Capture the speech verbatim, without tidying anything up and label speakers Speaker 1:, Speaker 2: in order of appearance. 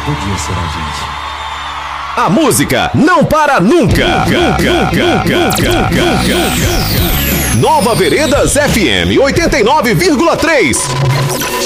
Speaker 1: podia ser a gente.
Speaker 2: A música não para nunca. Nova Veredas F M oitenta e nove vírgula três.